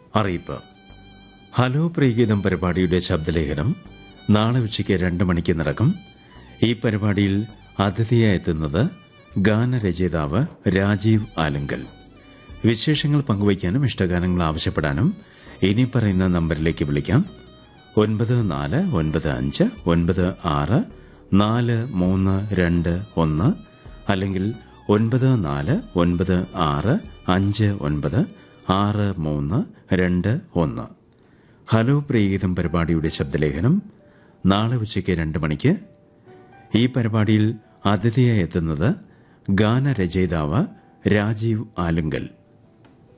അറിയിപ്പ്. ഹലോ പ്രിയഗീതം പരിപാടിയുടെ ശബ്ദലേഖനം നാളെ ഉച്ചയ്ക്ക് 2 മണിക്ക് നടക്കും. ഈ പരിപാടിയിൽ അതിഥിയായി എത്തുന്നത് ഗാനരചയിതാവ് രാജീവ് ആലുങ്കൽ. വിശേഷങ്ങൾ പങ്കുവയ്ക്കാനും ഇഷ്ടഗാനങ്ങൾ ആവശ്യപ്പെടാനും ഇനി പറയുന്ന നമ്പറിലേക്ക് വിളിക്കാം. 9495964321 അല്ലെങ്കിൽ 9496596321. ഹലോ പ്രിയഗീതം പരിപാടിയുടെ ശബ്ദലേഖനം നാളെ ഉച്ചയ്ക്ക് 2 മണിക്ക്. ഈ പരിപാടിയിൽ അതിഥിയായി എത്തുന്നത് ഗാനരചയിതാവ് രാജീവ് ആലുങ്കൽ.